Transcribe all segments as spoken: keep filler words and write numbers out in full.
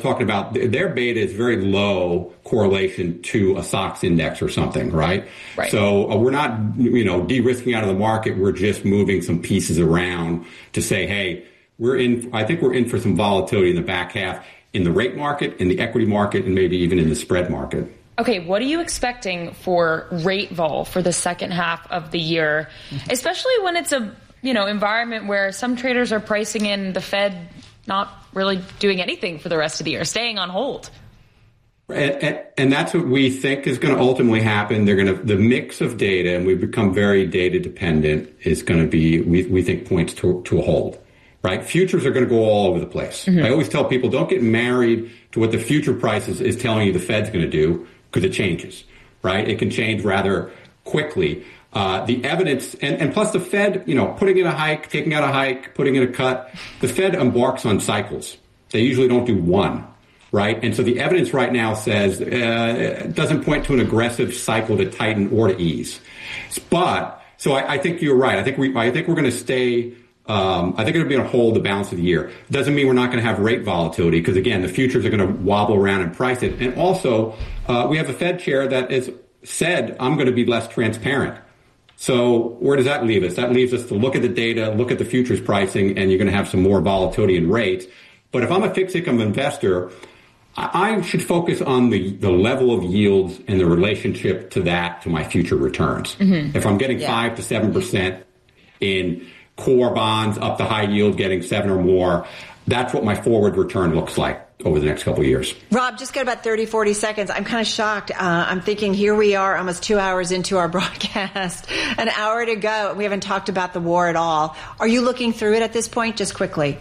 talking about, their beta is very low correlation to a S O X index or something, right? Right. So uh, we're not, you know, de-risking out of the market. We're just moving some pieces around to say, hey, we're in, I think we're in for some volatility in the back half in the rate market, in the equity market, and maybe even in the spread market. Okay, what are you expecting for rate vol for the second half of the year, especially when it's a, you know, environment where some traders are pricing in the Fed not really doing anything for the rest of the year, staying on hold? And, and, and that's what we think is going to ultimately happen. They're going to, the mix of data, and we've become very data dependent, is going to be, we, we think points to, to a hold, right? Futures are going to go all over the place. Mm-hmm. I always tell people, don't get married to what the future price is, is telling you the Fed's going to do, because it changes, right? It can change rather quickly. Uh, the evidence, and, and plus the Fed, you know, putting in a hike, taking out a hike, putting in a cut, the Fed embarks on cycles. They usually don't do one, right? And so the evidence right now says, uh, it doesn't point to an aggressive cycle to tighten or to ease. But, so I, I think you're right. I think we, I think we're going to stay, um, I think we're going to be on hold the balance of the year. Doesn't mean we're not going to have rate volatility, because again, the futures are going to wobble around and price it. And also, uh, we have a Fed chair that has said, I'm going to be less transparent. So where does that leave us? That leaves us to look at the data, look at the futures pricing, and you're going to have some more volatility in rates. But if I'm a fixed income investor, I should focus on the, the level of yields and the relationship to that to my future returns. Mm-hmm. If I'm getting yeah. five to seven percent in core bonds up to high yield, getting seven or more, that's what my forward return looks like over the next couple of years. Rob, just got about thirty, forty seconds. I'm kind of shocked. Uh, I'm thinking here we are almost two hours into our broadcast, an hour to go. We haven't talked about the war at all. Are you looking through it at this point, just quickly?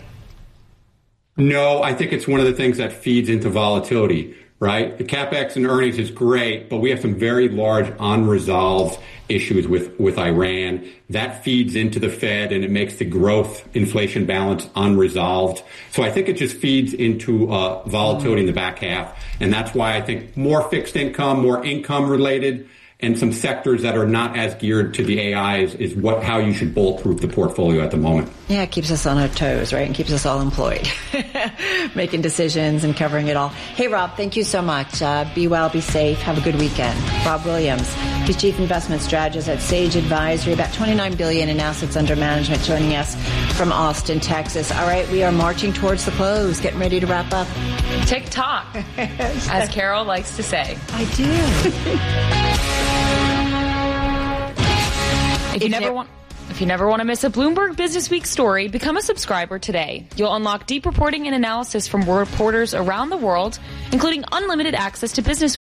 No, I think it's one of the things that feeds into volatility, right? The CapEx and earnings is great, but we have some very large unresolved issues with, with Iran. That feeds into the Fed, and it makes the growth inflation balance unresolved. So I think it just feeds into uh, volatility in the back half. And that's why I think more fixed income, more income related, and some sectors that are not as geared to the A I is, is what how you should bulletproof the portfolio at the moment. Yeah, it keeps us on our toes, right? And keeps us all employed, making decisions and covering it all. Hey, Rob, thank you so much. Uh, be well, be safe. Have a good weekend. Rob Williams, he's Chief Investment Strategist at Sage Advisory, about twenty-nine billion dollars in assets under management, joining us from Austin, Texas. All right, we are marching towards the close, getting ready to wrap up. Tick-tock, as Carol likes to say. I do. If you never want, if you never want to miss a Bloomberg Business Week story, become a subscriber today. You'll unlock deep reporting and analysis from reporters around the world, including unlimited access to Business